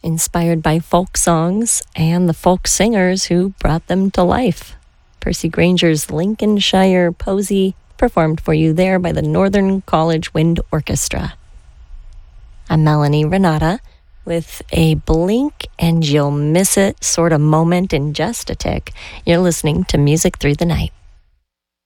inspired by folk songs and the folk singers who brought them to life. Percy Granger's Lincolnshire Posy, performed for you there by the Northern College Wind Orchestra. I'm Melanie Renata with a blink and you'll miss it sort of moment in just a tick. You're listening to Music Through the Night.